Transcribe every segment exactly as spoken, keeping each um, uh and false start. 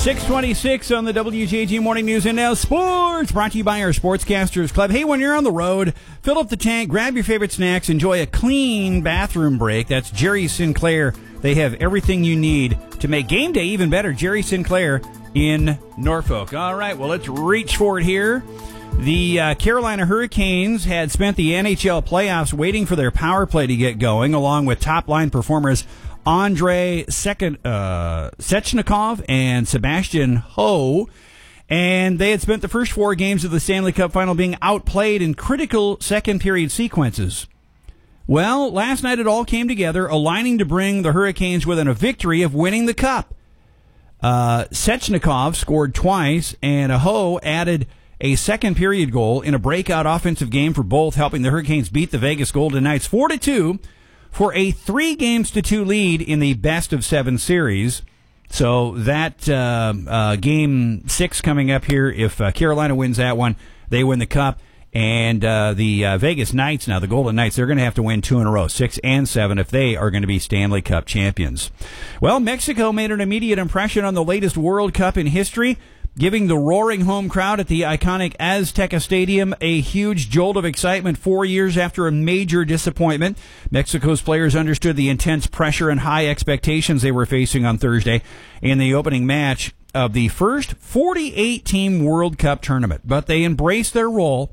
six twenty-six on the W J G Morning News and Now Sports, brought to you by our Sportscasters Club. Hey, when you're on the road, fill up the tank, grab your favorite snacks, enjoy a clean bathroom break. That's Jerry Sinclair. They have everything you need to make game day even better. Jerry Sinclair in Norfolk. All right, well, let's reach for it here. The uh, Carolina Hurricanes had spent the N H L playoffs waiting for their power play to get going, along with top-line performers Andrei Second, uh, Svechnikov and Sebastian Ho, and they had spent the first four games of the Stanley Cup Final being outplayed in critical second-period sequences. Well, last night it all came together, aligning to bring the Hurricanes within a victory of winning the Cup. Uh, Svechnikov scored twice, and Ho added a second-period goal in a breakout offensive game for both, helping the Hurricanes beat the Vegas Golden Knights four to two for a three games to two lead in the best of seven series. So that uh, uh, game six coming up here, if uh, Carolina wins that one, they win the Cup. And uh, the uh, Vegas Knights, now the Golden Knights, they're going to have to win two in a row, six and seven, if they are going to be Stanley Cup champions. Well, Mexico made an immediate impression on the latest World Cup in history, giving the roaring home crowd at the iconic Azteca Stadium a huge jolt of excitement four years after a major disappointment. Mexico's players understood the intense pressure and high expectations they were facing on Thursday in the opening match of the first forty-eight team World Cup tournament, but they embraced their role,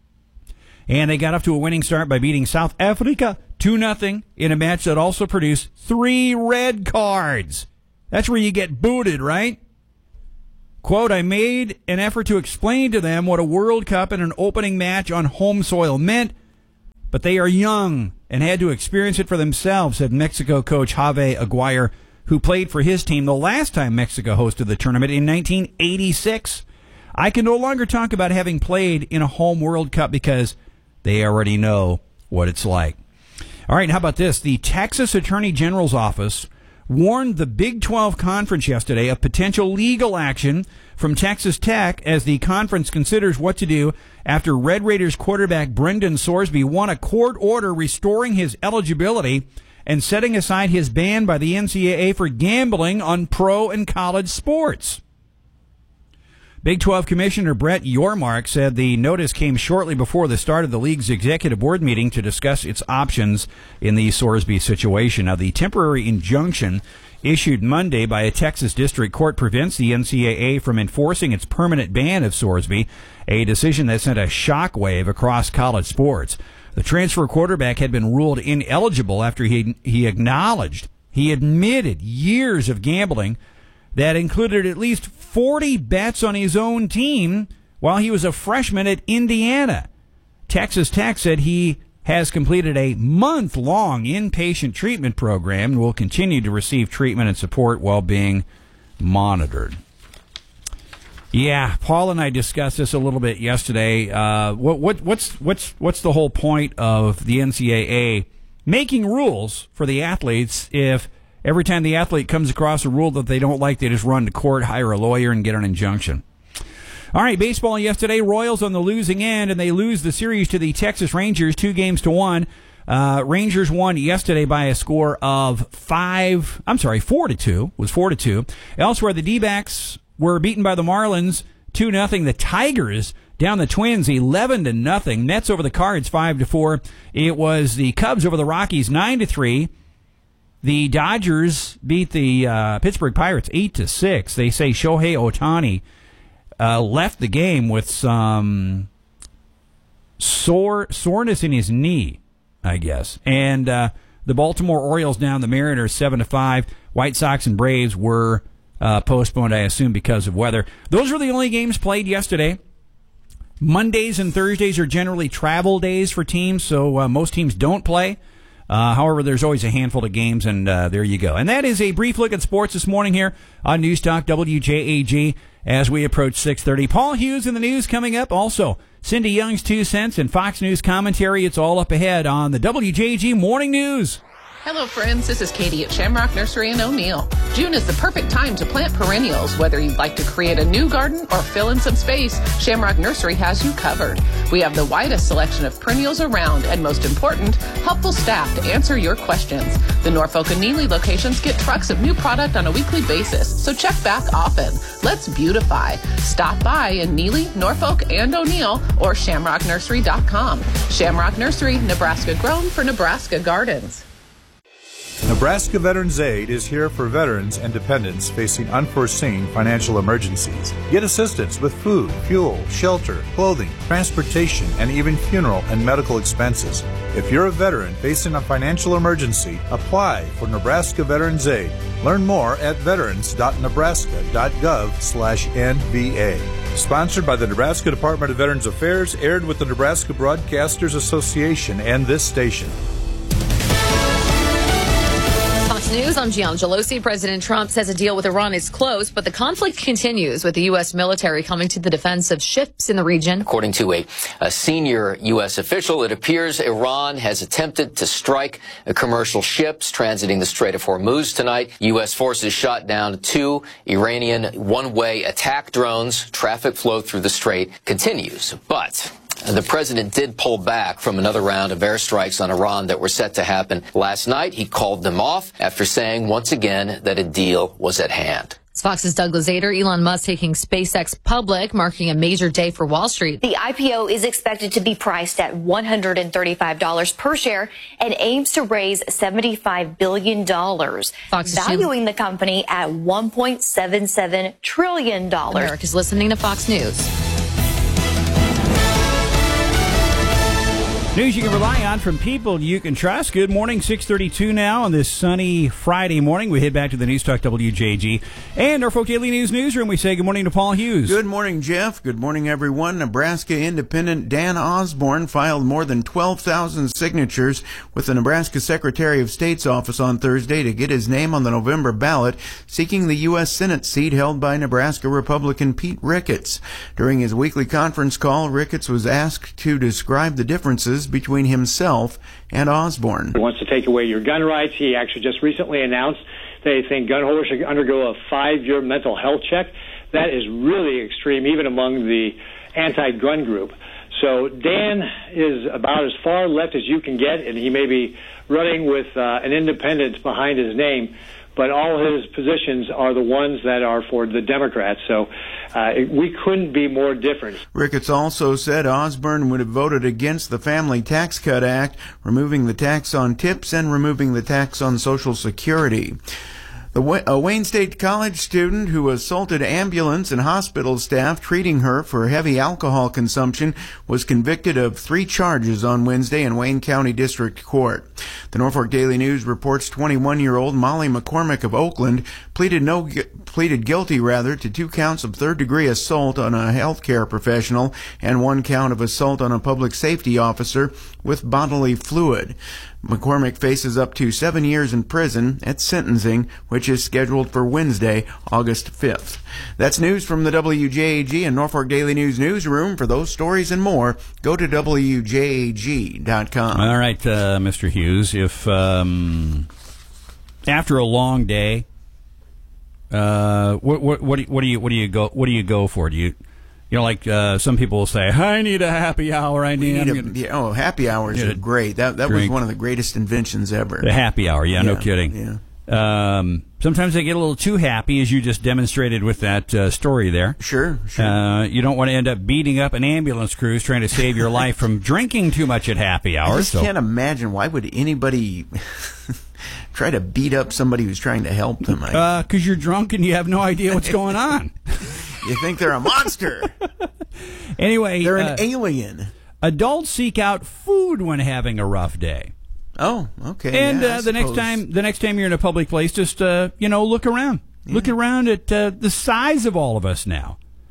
and they got off to a winning start by beating South Africa two nothing in a match that also produced three red cards. That's where you get booted, right? Quote, I made an effort to explain to them what a World Cup and an opening match on home soil meant, but they are young and had to experience it for themselves, said Mexico coach Javier Aguirre, who played for his team the last time Mexico hosted the tournament in nineteen eighty-six. I can no longer talk about having played in a home World Cup because they already know what it's like. All right, how about this? The Texas Attorney General's office warned the Big twelve Conference yesterday of potential legal action from Texas Tech as the conference considers what to do after Red Raiders quarterback Brendan Sorsby won a court order restoring his eligibility and setting aside his ban by the N C double A for gambling on pro and college sports. Big twelve Commissioner Brett Yormark said the notice came shortly before the start of the league's executive board meeting to discuss its options in the Sorsby situation. Now, the temporary injunction issued Monday by a Texas district court prevents the N C double A from enforcing its permanent ban of Sorsby, a decision that sent a shockwave across college sports. The transfer quarterback had been ruled ineligible after he he acknowledged, he admitted years of gambling that included at least forty bets on his own team while he was a freshman at Indiana. Texas Tech said he has completed a month-long inpatient treatment program and will continue to receive treatment and support while being monitored. Yeah, Paul and I discussed this a little bit yesterday. Uh, what, what, what's, what's, what's the whole point of the N C double A making rules for the athletes if every time the athlete comes across a rule that they don't like, they just run to court, hire a lawyer, and get an injunction? All right, baseball yesterday, Royals on the losing end, and they lose the series to the Texas Rangers, two games to one. Uh, Rangers won yesterday by a score of five, I'm sorry, four to two. It was four to two. Elsewhere, the D-backs were beaten by the Marlins two nothing. The Tigers down the Twins eleven to nothing. Mets over the Cards five to four. It was the Cubs over the Rockies nine to three. The Dodgers beat the uh, Pittsburgh Pirates eight to six. They say Shohei Ohtani uh, left the game with some sore soreness in his knee, I guess. And uh, the Baltimore Orioles down the Mariners seven to five. White Sox and Braves were uh, postponed, I assume, because of weather. Those were the only games played yesterday. Mondays and Thursdays are generally travel days for teams, so uh, most teams don't play. Uh, however, there's always a handful of games, and uh, there you go. And that is a brief look at sports this morning here on News Talk W J A G as we approach six thirty. Paul Hughes in the news coming up. Also, Cindy Young's two cents and Fox News commentary. It's all up ahead on the W J A G Morning News. Hello, friends. This is Katie at Shamrock Nursery in O'Neill. June is the perfect time to plant perennials. Whether you'd like to create a new garden or fill in some space, Shamrock Nursery has you covered. We have the widest selection of perennials around, and most important, helpful staff to answer your questions. The Norfolk and Neely locations get trucks of new product on a weekly basis, so check back often. Let's beautify. Stop by in Neely, Norfolk, and O'Neill, or shamrock nursery dot com. Shamrock Nursery, Nebraska grown for Nebraska gardens. Nebraska Veterans Aid is here for veterans and dependents facing unforeseen financial emergencies. Get assistance with food, fuel, shelter, clothing, transportation, and even funeral and medical expenses. If you're a veteran facing a financial emergency, apply for Nebraska Veterans Aid. Learn more at veterans dot nebraska dot gov slash N V A. Sponsored by the Nebraska Department of Veterans Affairs, aired with the Nebraska Broadcasters Association and this station. News, I'm Gianna Gelosi. President Trump says a deal with Iran is close, but the conflict continues with the U S military coming to the defense of ships in the region. According to a, a senior U S official, it appears Iran has attempted to strike commercial ships transiting the Strait of Hormuz tonight. U S forces shot down two Iranian one-way attack drones. Traffic flow through the strait continues, but the president did pull back from another round of airstrikes on Iran that were set to happen last night. He called them off after saying once again that a deal was at hand. Fox's Douglas Ader. Elon Musk taking SpaceX public, marking a major day for Wall Street. The I P O is expected to be priced at one hundred thirty-five dollars per share and aims to raise seventy-five billion dollars, Fox valuing the company at one point seven seven trillion dollars. America's listening to Fox News. News you can rely on from people you can trust. Good morning, six thirty-two now on this sunny Friday morning. We head back to the News Talk W J G and Norfolk Daily News newsroom. We say good morning to Paul Hughes. Good morning, Jeff. Good morning, everyone. Nebraska Independent Dan Osborne filed more than twelve thousand signatures with the Nebraska Secretary of State's office on Thursday to get his name on the November ballot, seeking the U S Senate seat held by Nebraska Republican Pete Ricketts. During his weekly conference call, Ricketts was asked to describe the differences between himself and Osborne. He wants to take away your gun rights. He actually just recently announced they think gun holders should undergo a five-year mental health check. That is really extreme, even among the anti-gun group. So Dan is about as far left as you can get, and he may be running with uh, an independent behind his name, but all his positions are the ones that are for the Democrats. So uh, we couldn't be more different. Ricketts also said Osborne would have voted against the Family Tax Cut Act, removing the tax on tips and removing the tax on Social Security. The, a Wayne State College student who assaulted ambulance and hospital staff treating her for heavy alcohol consumption was convicted of three charges on Wednesday in Wayne County District Court. The Norfolk Daily News reports twenty-one-year-old Molly McCormick of Oakland pleaded no pleaded guilty rather to two counts of third-degree assault on a healthcare professional and one count of assault on a public safety officer with bodily fluid. McCormick faces up to seven years in prison at sentencing, which is scheduled for Wednesday, August fifth. That's news from the W J A G and Norfolk Daily News newsroom. For those stories and more, go to W J A G dot com. All right, uh, Mister Hughes, if um, after a long day, uh, what, what, what, do you, what do you what do you go what do you go for? Do you You know, like uh, some people will say, I need a happy hour. I need, need a, gonna, yeah, oh, happy hours are great. That that drink. was one of the greatest inventions ever. The happy hour, yeah, yeah no kidding. Yeah. Um, sometimes they get a little too happy, as you just demonstrated with that uh, story there. Sure, sure. Uh, you don't want to end up beating up an ambulance crew trying to save your life from drinking too much at happy hour. I just so. can't imagine, why would anybody try to beat up somebody who's trying to help them? Because uh, you're drunk and you have no idea what's going on. You think they're a monster. Anyway, they're uh, an alien. Adults seek out food when having a rough day. Oh, okay. And yeah, uh, the next time, the next time you're in a public place, just uh, you know, look around. Yeah. Look around at uh, the size of all of us now.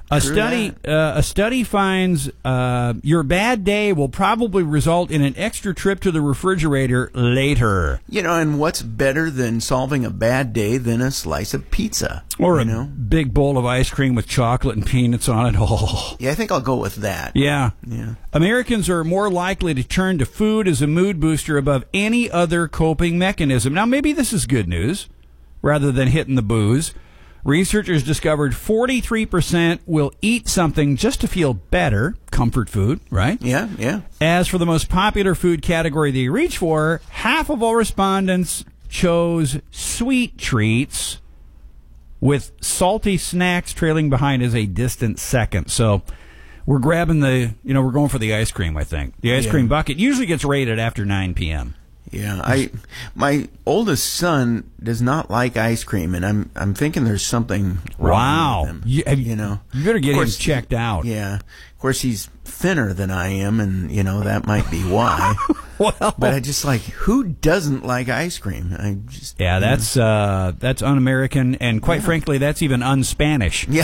A study, uh, a study finds uh, your bad day will probably result in an extra trip to the refrigerator later. You know, and what's better than solving a bad day than a slice of pizza? Or you a know? big bowl of ice cream with chocolate and peanuts on it. Oh. Yeah, I think I'll go with that. Yeah. Yeah. Americans are more likely to turn to food as a mood booster above any other coping mechanism. Now, maybe this is good news, rather than hitting the booze. Researchers discovered forty-three percent will eat something just to feel better, comfort food, right? Yeah, yeah. As for the most popular food category they reach for, half of all respondents chose sweet treats, with salty snacks trailing behind as a distant second. So we're grabbing the, you know, we're going for the ice cream, I think. The ice Yeah. cream bucket usually gets rated after nine p.m. Yeah, I my oldest son does not like ice cream, and I'm I'm thinking there's something wrong Wow. with him. You, have- you know, You better get Of him course, checked out. Yeah, of course he's thinner than I am, and you know that might be why. Well, But I just like, who doesn't like ice cream? I just yeah, you know. that's uh, that's un-American, and quite frankly, that's even un-Spanish. yeah,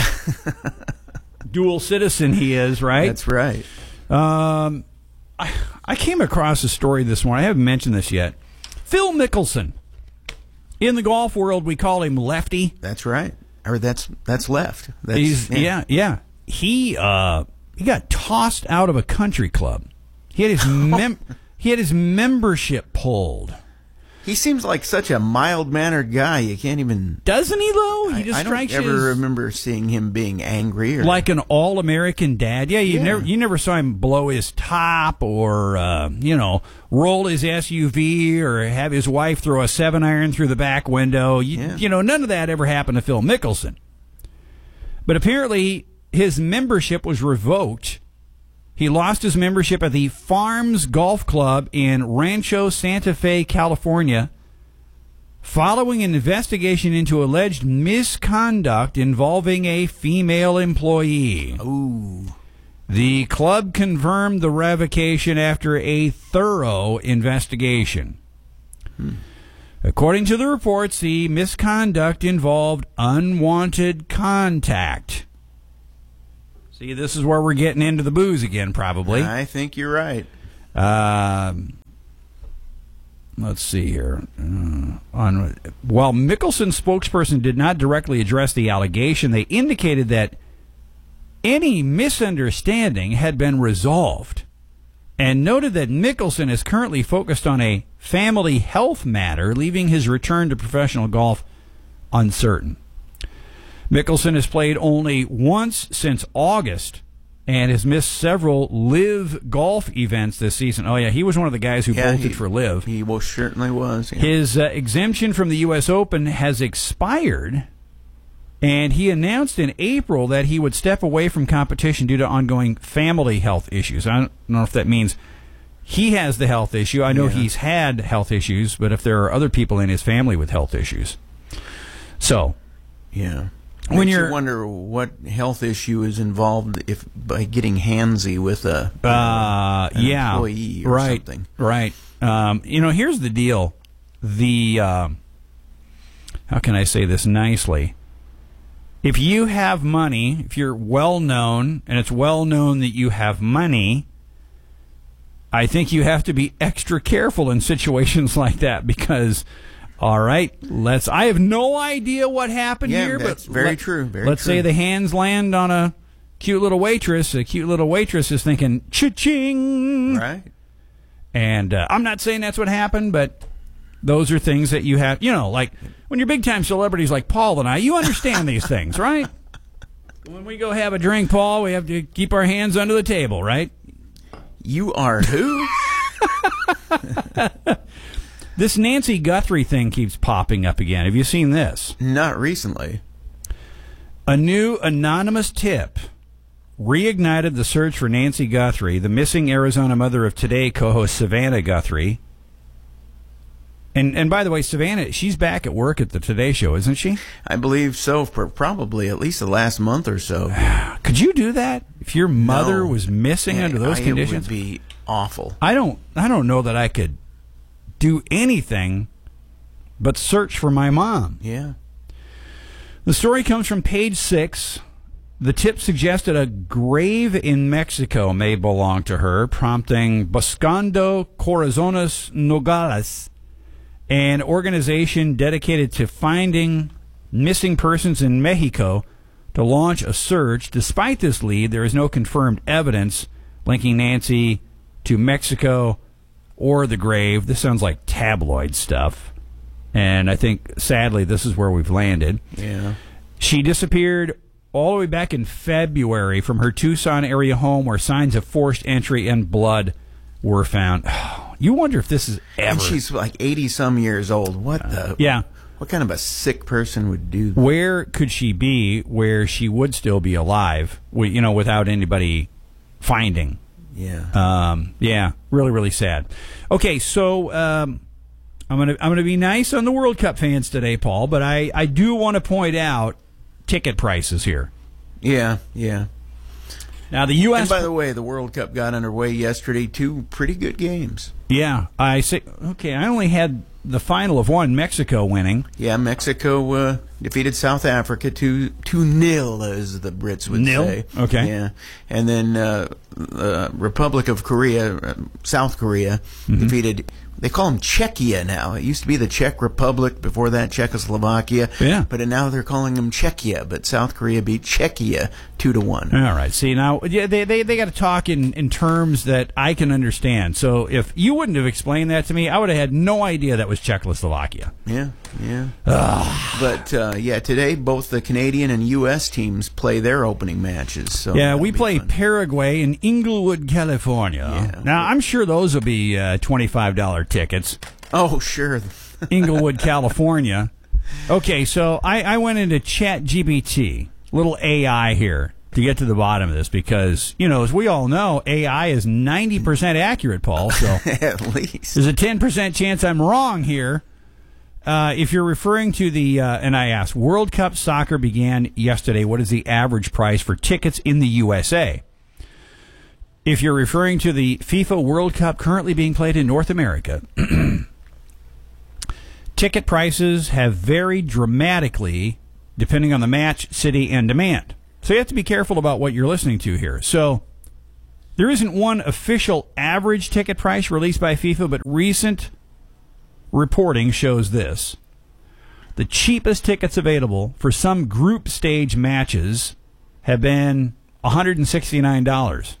Dual citizen he is, right? that's right. Um, I, I came across a story this morning. I haven't mentioned this yet. Phil Mickelson. In the golf world, we call him Lefty. That's right. Or that's that's left. That's, He's yeah, yeah. He uh he got tossed out of a country club. He had his mem- he had his membership pulled. He seems like such a mild-mannered guy. You can't even. Doesn't he though? He I, just I don't strikes ever you as remember seeing him being angry or like an all-American dad. Yeah, you Yeah. never you never saw him blow his top or uh, you know, roll his S U V or have his wife throw a seven iron through the back window. You, Yeah. you know, none of that ever happened to Phil Mickelson. But apparently his membership was revoked. He lost his membership at the Farms Golf Club in Rancho Santa Fe, California, following an investigation into alleged misconduct involving a female employee. Ooh. The club confirmed the revocation after a thorough investigation. Hmm. According to the reports, the misconduct involved unwanted contact. See, this is where we're getting into the booze again, probably. I think you're right. Um, let's see here. Uh, on, while Mickelson's spokesperson did not directly address the allegation, they indicated that any misunderstanding had been resolved and noted that Mickelson is currently focused on a family health matter, leaving his return to professional golf uncertain. Mickelson has played only once since August and has missed several live golf events this season. Oh, yeah, he was one of the guys who Yeah, bolted he- for live. He well, certainly was. Yeah. His uh, exemption from the U S Open has expired, and he announced in April that he would step away from competition due to ongoing family health issues. I don't know if that means he has the health issue. I know Yeah. he's had health issues, but if there are other people in his family with health issues. So, Yeah. When Makes you're- you wonder what health issue is involved if by getting handsy with a you know, uh, an yeah, employee or right, something. right. Um, you know, here's the deal. The uh, how can I say this nicely? If you have money, if you're well known, and it's well known that you have money, I think you have to be extra careful in situations like that because, all right, let's. I have no idea what happened Yeah, here, that's but very let- true, very let's true. say the hands land on a cute little waitress. A cute little waitress is thinking cha-ching, Right. and uh, I'm not saying that's what happened, but those are things that you have. You know, like when you're big time celebrities like Paul and I, you understand these things, right? When we go have a drink, Paul, we have to keep our hands under the table, right? You are who? This Nancy Guthrie thing keeps popping up again. Have you seen this? Not recently. A new anonymous tip reignited the search for Nancy Guthrie, the missing Arizona mother of Today co-host Savannah Guthrie. And and by the way, Savannah, she's back at work at the Today Show, isn't she? I believe so for probably at least the last month or so. Could you do that if your mother No. was missing Yeah, under those I- conditions? It would be awful. I don't I don't know that I could do anything but search for my mom. Yeah. The story comes from Page Six, The tip suggested a grave in Mexico may belong to her, prompting Buscando Corazones Nogales, an organization dedicated to finding missing persons in Mexico, to launch a search. Despite this lead, there is no confirmed evidence linking Nancy to Mexico or the grave. This sounds like tabloid stuff. And I think, sadly, this is where we've landed. Yeah. She disappeared all the way back in February from her Tucson area home where signs of forced entry and blood were found. You wonder if this is ever... And she's like eighty-some years old. What the... Yeah. What kind of a sick person would do that? Where could she be where she would still be alive, you know, without anybody finding? Yeah. Um, yeah, really, really sad. Okay, so um, I'm gonna I'm gonna be nice on the World Cup fans today, Paul, but I, I do want to point out ticket prices here. Yeah, yeah. Now the U S And by the way, the World Cup got underway yesterday. Two pretty good games. Yeah, I say okay. I only had the final of one, Mexico winning. Yeah, Mexico uh, defeated South Africa two two nil, as the Brits would Nil? say. Okay. Yeah, and then uh, uh, Republic of Korea, uh, South Korea, Mm-hmm. defeated. They call them Czechia now. It used to be the Czech Republic. Before that, Czechoslovakia. Yeah. But now they're calling them Czechia. But South Korea beat Czechia two to one. All right. See, now yeah, they they, they got to talk in, in terms that I can understand. So if you wouldn't have explained that to me, I would have had no idea that was Czechoslovakia. Yeah, yeah. But uh, yeah, today both the Canadian and U S teams play their opening matches. So yeah, that'll we be play fun. Paraguay in Inglewood, California. Yeah. Now I'm sure those will be uh, twenty-five dollars tickets. Oh, sure. Inglewood, California. Okay, so I, I went into Chat G P T, little A I here, to get to the bottom of this because, you know, as we all know, A I is ninety percent accurate, Paul. So At least. there's a ten percent chance I'm wrong here. Uh, if you're referring to the, uh, and I asked, World Cup soccer began yesterday. What is the average price for tickets in the U S A? If you're referring to the FIFA World Cup currently being played in North America, ticket prices have varied dramatically depending on the match, city, and demand. So you have to be careful about what you're listening to here. So there isn't one official average ticket price released by FIFA, but recent reporting shows this. The cheapest tickets available for some group stage matches have been one hundred sixty-nine dollars.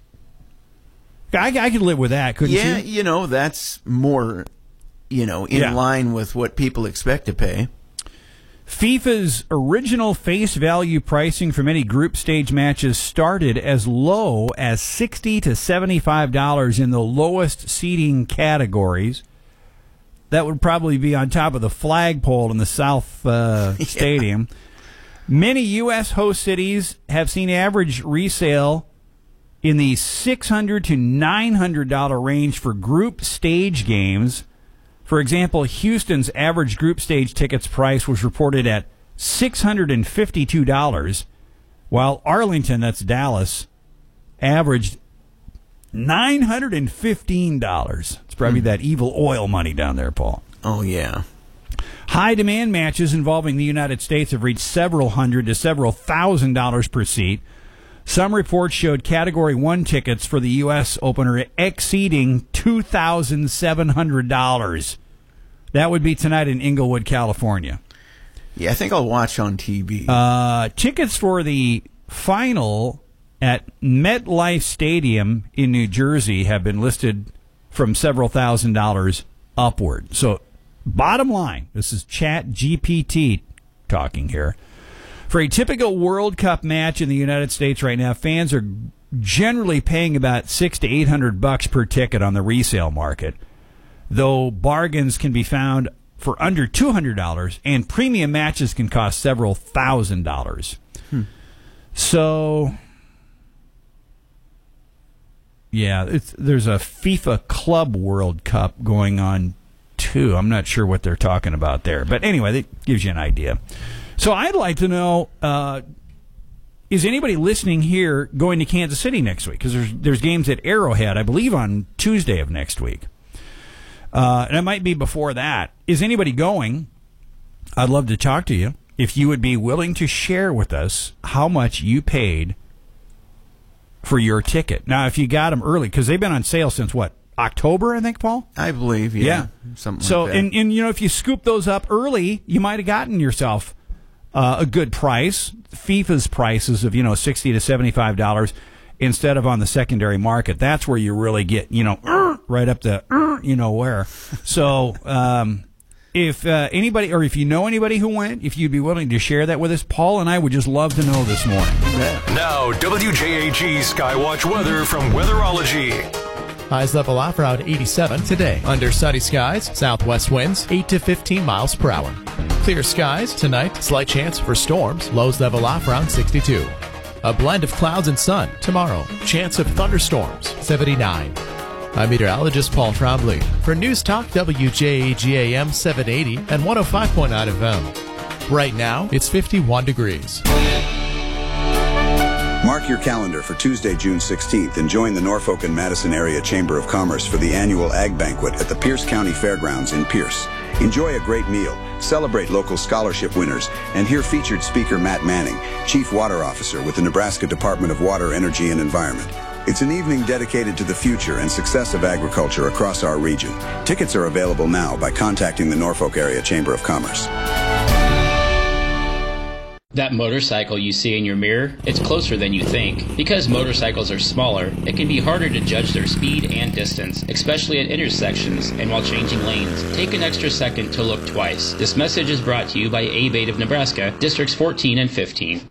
I, I could live with that, couldn't you? Yeah, you know, that's more, you know, in Yeah. line with what people expect to pay. FIFA's original face value pricing for many group stage matches started as low as sixty to seventy-five dollars in the lowest seating categories. That would probably be on top of the flagpole in the South uh, Yeah. Stadium. Many U S host cities have seen average resale in the six hundred to nine hundred dollars range for group stage games. For example, Houston's average group stage tickets price was reported at six hundred fifty-two dollars, while Arlington, that's Dallas, averaged nine hundred fifteen dollars. It's probably that evil oil money down there, Paul. Oh, yeah. High demand matches involving the United States have reached several hundred to several thousand dollars per seat. Some reports showed Category one tickets for the U S opener exceeding two thousand seven hundred dollars. That would be tonight in Inglewood, California. Yeah, I think I'll watch on T V. Uh, tickets for the final at MetLife Stadium in New Jersey have been listed from several thousand dollars upward. So, bottom line, this is Chat G P T talking here. For a typical World Cup match in the United States right now, fans are generally paying about six to eight hundred bucks per ticket on the resale market, though bargains can be found for under two hundred dollars, and premium matches can cost several thousand dollars. Hmm. So, yeah, it's, there's a FIFA Club World Cup going on too. I'm not sure what they're talking about there, but anyway, that gives you an idea. So I'd like to know, uh, is anybody listening here going to Kansas City next week? Because there's, there's games at Arrowhead, I believe, on Tuesday of next week. Uh, and it might be before that. Is anybody going? I'd love to talk to you. if you would be willing to share with us how much you paid for your ticket. Now, if you got them early, because they've been on sale since, what, October, I think, Paul? I believe, yeah. Yeah. Something so, like that. and, and, you know, if you scoop those up early, you might have gotten yourself uh, a good price. FIFA's prices of, you know, sixty to seventy-five dollars instead of on the secondary market. That's where you really get, you know, right up the, you know, where. So, um, if uh, anybody, or if you know anybody who went, if you'd be willing to share that with us, Paul and I would just love to know this morning. Yeah. Now, W J A G Skywatch weather from Weatherology. Highs level off around eighty-seven today. Under sunny skies, southwest winds eight to fifteen miles per hour. Clear skies tonight, slight chance for storms. Lows level off around sixty-two. A blend of clouds and sun tomorrow. Chance of thunderstorms, seventy-nine. I'm meteorologist Paul Trombley for News Talk W J A G A M seven eighty and one oh five point nine F M. Right now, it's fifty-one degrees. Mark your calendar for Tuesday, June sixteenth, and join the Norfolk and Madison Area Chamber of Commerce for the annual Ag Banquet at the Pierce County Fairgrounds in Pierce. Enjoy a great meal, celebrate local scholarship winners, and hear featured speaker Matt Manning, Chief Water Officer with the Nebraska Department of Water, Energy, and Environment. It's an evening dedicated to the future and success of agriculture across our region. Tickets are available now by contacting the Norfolk Area Chamber of Commerce. That motorcycle you see in your mirror, it's closer than you think. Because motorcycles are smaller, it can be harder to judge their speed and distance, especially at intersections and while changing lanes. Take an extra second to look twice. This message is brought to you by A B A T of Nebraska, Districts fourteen and fifteen.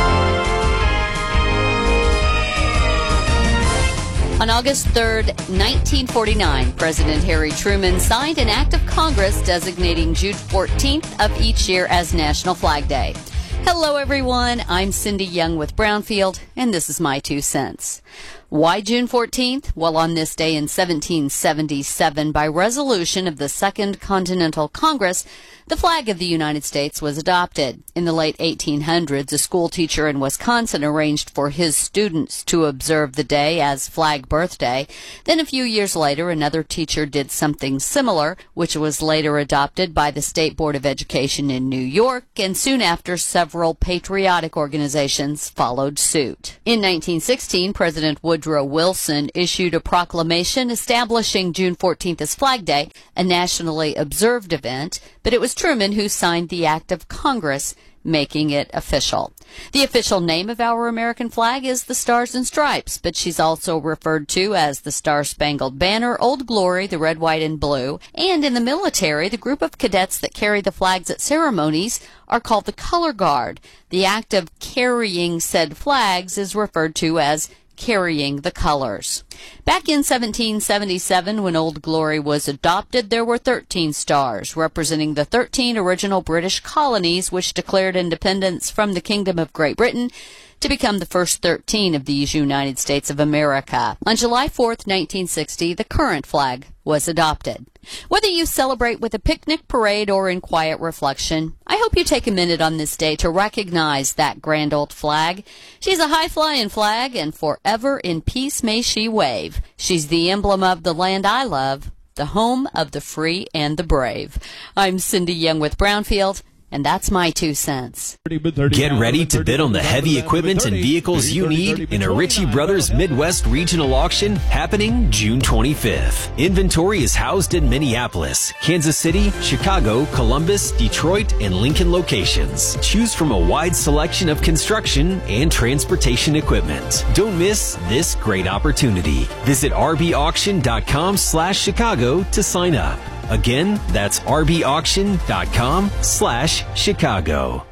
On August third, nineteen forty-nine, President Harry Truman signed an act of Congress designating June fourteenth of each year as National Flag Day. Hello, everyone. I'm Cindy Young with Brownfield, and this is my two cents. Why June fourteenth? Well, on this day in seventeen seventy-seven, by resolution of the Second Continental Congress, the flag of the United States was adopted. In the late eighteen hundreds, a school teacher in Wisconsin arranged for his students to observe the day as Flag Birthday. Then a few years later, another teacher did something similar, which was later adopted by the State Board of Education in New York, and soon after, several patriotic organizations followed suit. In nineteen sixteen, President Woodrow Wilson issued a proclamation establishing June fourteenth as Flag Day, a nationally observed event, but it was Truman who signed the Act of Congress, making it official. The official name of our American flag is the Stars and Stripes, but she's also referred to as the Star-Spangled Banner, Old Glory, the Red, White, and Blue. And in the military, the group of cadets that carry the flags at ceremonies are called the Color Guard. The act of carrying said flags is referred to as carrying the colors. Back in seventeen seventy-seven, when Old Glory was adopted, there were thirteen stars, representing the thirteen original British colonies which declared independence from the Kingdom of Great Britain to become the first thirteen of these United States of America. On July fourth, nineteen sixty, the current flag was adopted. Whether you celebrate with a picnic, parade, or in quiet reflection, I hope you take a minute on this day to recognize that grand old flag. She's a high-flying flag, and forever in peace may she wave. She's the emblem of the land I love, the home of the free and the brave. I'm Cindy Young with Brownfield, and that's my two cents. Get ready to bid on the heavy equipment and vehicles you need in a Ritchie Brothers Midwest Regional Auction happening June twenty-fifth. Inventory is housed in Minneapolis, Kansas City, Chicago, Columbus, Detroit, and Lincoln locations. Choose from a wide selection of construction and transportation equipment. Don't miss this great opportunity. Visit rbauction.com slash Chicago to sign up. Again, that's rbauction.com slash Chicago.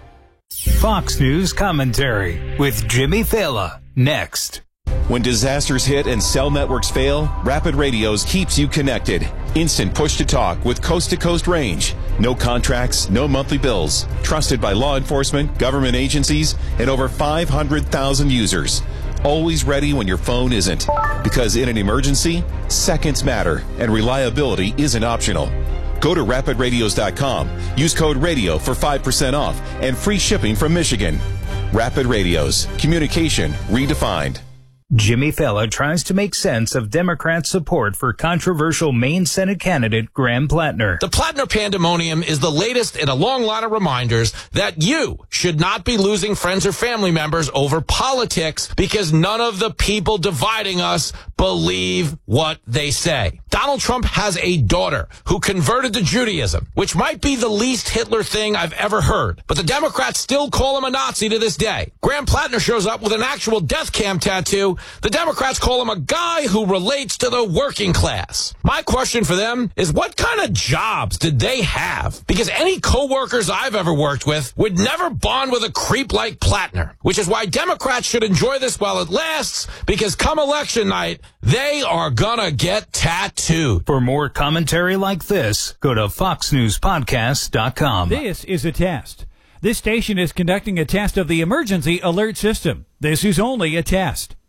Fox News commentary with Jimmy Fela. Next. When disasters hit and cell networks fail, Rapid Radios keeps you connected. Instant push-to-talk with coast-to-coast range. No contracts, no monthly bills. Trusted by law enforcement, government agencies, and over five hundred thousand users. Always ready when your phone isn't. Because in an emergency, seconds matter, and reliability isn't optional. Go to rapid radios dot com. Use code RADIO for five percent off and free shipping from Michigan. Rapid Radios. Communication redefined. Jimmy Fallon tries to make sense of Democrats' support for controversial Maine Senate candidate Graham Plattner. The Plattner pandemonium is the latest in a long line of reminders that you should not be losing friends or family members over politics because none of the people dividing us believe what they say. Donald Trump has a daughter who converted to Judaism, which might be the least Hitler thing I've ever heard. But the Democrats still call him a Nazi to this day. Graham Plattner shows up with an actual death cam tattoo. The Democrats call him a guy who relates to the working class. My question for them is, what kind of jobs did they have? Because any co-workers I've ever worked with would never bond with a creep like Plattner, which is why Democrats should enjoy this while it lasts, because come election night, they are gonna get tattooed. For more commentary like this, go to fox news podcast dot com. This is a test. This station is conducting a test of the emergency alert system. This is only a test.